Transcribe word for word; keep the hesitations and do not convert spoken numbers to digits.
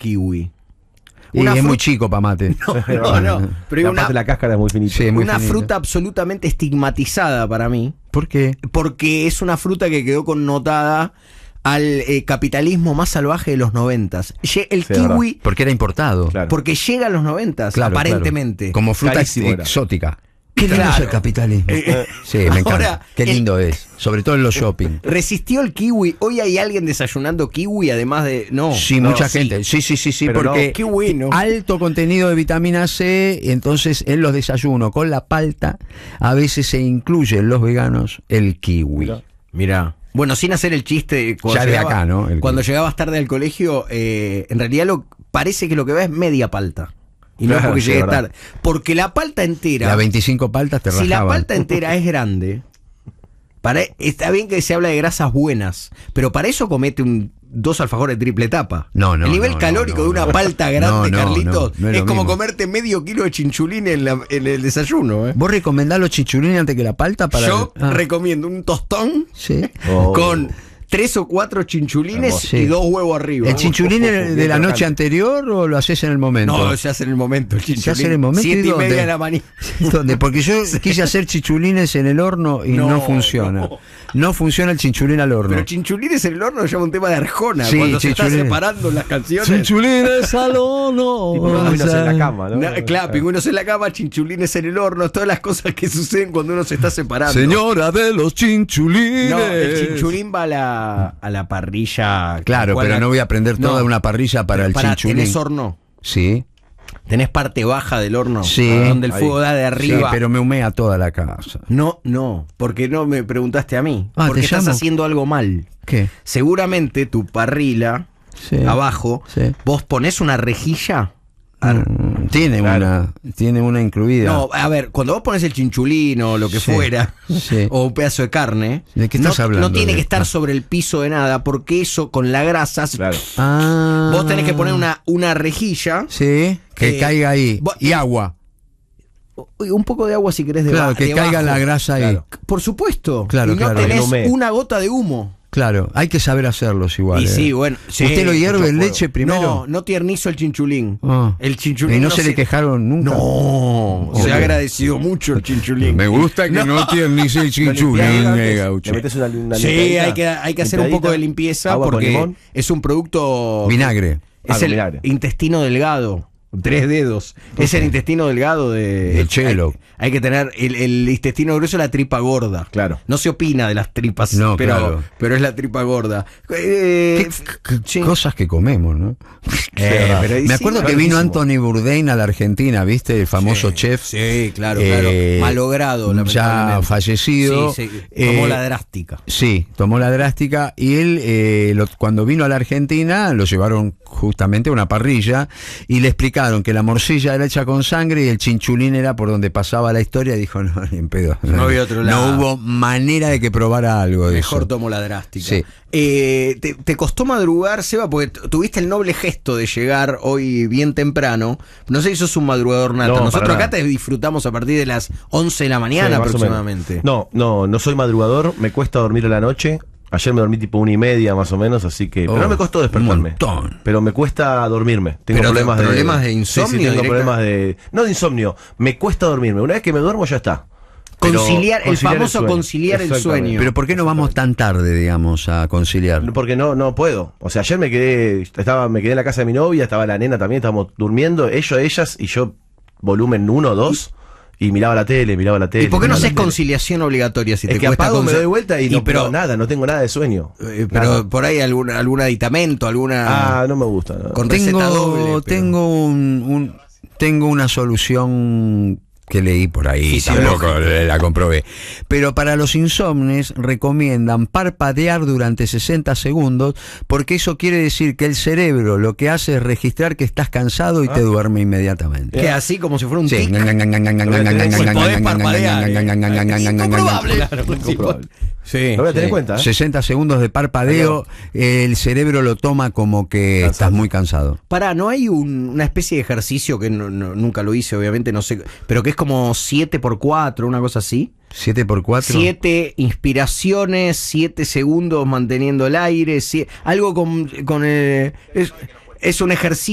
kiwi? Y Una es fru- muy chico para mate. No, no, no. Pero La una, parte de la cáscara es muy finita. Sí, muy una finito. fruta absolutamente estigmatizada para mí, ¿Por qué? porque es una fruta que quedó connotada al eh, capitalismo más salvaje de los noventas. Lle- El Sí, es kiwi, Porque era importado. Claro. porque llega a los noventas, Claro, aparentemente. claro. Como fruta ex- Carísimo era. exótica. Qué lindo Claro. es el capitalismo. Eh, Sí, me encanta. ahora, Qué el- lindo es. Sobre todo en los shopping. Resistió el kiwi. Hoy hay alguien desayunando kiwi, además de. No. Sí, no, mucha sí. gente. Sí, sí, sí, sí, Pero porque no. Qué bueno. alto contenido de vitamina C, entonces en los desayunos con la palta a veces se incluye en los veganos el kiwi. Mirá. Mirá. Bueno, sin hacer el chiste. Cuando Ya de llegaba- acá, ¿no? El cuando kiwi. llegabas tarde al colegio, eh, en realidad lo, parece que lo que va es media palta. Y no es Claro, porque sí, llegues verdad. tarde. Porque la palta entera. Las veinticinco paltas te Si la rajaban. palta entera es grande, para, está bien que se habla de grasas buenas, pero para eso comete un dos alfajores de triple tapa. No, no, El nivel no, calórico no, de una no. palta grande, No, no, Carlitos, no, no es es lo como mismo. comerte medio kilo de chinchulín en, la- en el desayuno. ¿eh? ¿Vos recomendás los chichulines antes que la palta para Yo Ah, recomiendo un tostón sí. Oh. con tres o cuatro chinchulines Hermoso. y Sí. dos huevos arriba. ¿El chinchulín oh, oh, de bien la noche crocante. anterior o lo haces en el momento? No, se hace en el momento el Se chinchulín. hace en el momento. Siete ¿Y y dónde? media de la mañana. ¿Dónde? Porque yo quise hacer chichulines en el horno y no, No, funciona. No. no. funciona el chinchulín al horno. Pero chinchulines en el horno llama un tema de Arjona. Sí, cuando se está chinchulines. separando las canciones. Chinchulines al horno. Tipo pingüinos en la cama, ¿no? Na- claro, pingüinos en la cama, chinchulines en el horno, todas las cosas que suceden cuando uno se está separando. Señora de los chinchulines. No, el chinchulín va a la, a la parrilla. Claro, ¿Cuál pero la- no voy a prender toda No. una parrilla para el Pará, chinchulín. ¿Tenés horno? Sí, ¿Tenés parte baja del horno? Sí. Donde el Ahí. fuego da de sí, arriba. pero me humea toda la casa. No, no, porque no me preguntaste a mí. Ah, porque te estás llamo. haciendo algo mal. ¿Qué? Seguramente tu parrilla, Sí. abajo, Sí. vos ponés una rejilla. Ar- Mm, tiene Claro. una, tiene una incluida. No, a ver, cuando vos pones el chinchulín o lo que Sí, fuera, sí. o un pedazo de carne, ¿De qué no, estás hablando? no tiene De- que estar sobre el piso de nada, porque eso con la grasa, Claro. Ah. vos tenés que poner una, una rejilla, Sí, que Eh, caiga ahí. vos- Y agua. uy, un poco de agua si querés de Claro, que debajo. caiga la grasa ahí. Claro. Por supuesto. Claro, y no claro. tenés Que no me- una gota de humo. Claro, hay que saber hacerlos igual. y eh. sí, bueno. sí, ¿Usted lo hierve mucho en fuego. leche primero? No, no tiernizo el chinchulín. Ah. El chinchulín. ¿Y no, se le quejaron nunca? No, se Ok. ha agradecido mucho el chinchulín. Me gusta que no, tiernice el Lo chinchulín, limpiás antes, eh, le gaucho. metés una, una Sí, limpiadita, hay que, hay que hacer un poco de limpieza agua con porque limón. es un producto. Vinagre. Es Ah, con el vinagre. intestino delgado. Tres dedos. Es el intestino delgado de. El chelo. Hay, hay que tener. El, el intestino grueso es la tripa gorda. Claro. No se opina de las tripas, No, pero, claro. pero es la tripa gorda. Eh, Qué sí. cosas que comemos, ¿no? Eh, pero ahí Me sí, acuerdo que clarísimo. vino Anthony Bourdain a la Argentina, ¿viste? El famoso Sí, chef. Sí, claro, Eh, claro. Malogrado, ya lamentablemente. fallecido. Sí, sí, tomó Eh, la drástica. Sí, tomó la drástica y él eh, lo- cuando vino a la Argentina lo llevaron justamente a una parrilla y le explicaron que la morcilla era hecha con sangre y el chinchulín era por donde pasaba la historia. Dijo, no, ni en pedo. No había otro lado. No hubo manera de que probara algo de Mejor eso. tomó la drástica. Sí. Eh, te, te costó madrugar, Seba? Porque t- tuviste el noble gesto de llegar hoy bien temprano. No sé si sos un madrugador nato. No, para Nosotros acá nada. te disfrutamos a partir de las once de la mañana Sí, más o aproximadamente. menos. No, no, no soy madrugador, me cuesta dormir a la noche. Ayer me dormí tipo una y media más o menos, así que. Oh, pero no me costó un despertarme. montón. Pero me cuesta dormirme. Tengo Pero problemas, te- problemas de, de Sí, insomnio Sí, tengo directa- problemas de. No de insomnio, me cuesta dormirme. Una vez que me duermo ya está. Pero Conciliar, el conciliar famoso sueño. conciliar el Exactamente. sueño. Pero ¿por qué no vamos tan tarde, digamos, a conciliar? Porque no, no puedo. O sea, ayer me quedé, estaba, me quedé en la casa de mi novia, estaba la nena también, estábamos durmiendo, ellos, ellas, y yo, volumen uno, dos, y miraba la tele, miraba la tele. ¿Y por qué no miraba la haces tele. conciliación obligatoria si Es te que cuesta apago, me conce- doy vuelta y, no pero, pero nada, no tengo nada de sueño. eh, pero Nada. por ahí algún, algún aditamento, alguna. Ah, no me gusta. no. Con receta Tengo, doble, pero- tengo, un, un- tengo una solución que leí por ahí, Fisiológica. tampoco la comprobé. Pero para los insomnes recomiendan parpadear durante sesenta segundos, porque eso quiere decir que el cerebro lo que hace es registrar que estás cansado y te duerme inmediatamente. Que así como si fuera un Sí. tic. Podés parpadear, eh. Incomprobable. Claro, sí, Comprobable. Sí. Lo voy a tener Sí. en cuenta. ¿eh? sesenta segundos de parpadeo, el cerebro lo toma como que Cansado. estás muy cansado. Pará, ¿no hay un- una especie de ejercicio que no- no- nunca lo hice, obviamente, no sé, pero que es como siete por cuatro, una cosa así? ¿siete por cuatro? Siete inspiraciones, siete segundos manteniendo el aire, sie- algo con, con eh, es, es un ejercicio.